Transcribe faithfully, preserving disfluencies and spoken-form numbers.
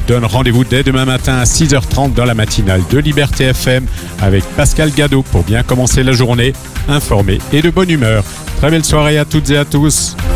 donne rendez-vous dès demain matin à six heures trente dans la matinale de Liberté F M avec Pascal Gadot pour bien commencer la journée, informé et de bonne humeur. Très belle soirée à toutes et à tous.